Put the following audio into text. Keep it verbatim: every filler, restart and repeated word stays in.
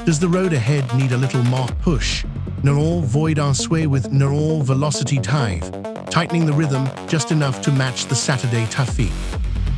Does the road ahead need a little more push? N'allons void un sway with n'allons velocity tithe, tightening the rhythm just enough to match the Saturday traffic.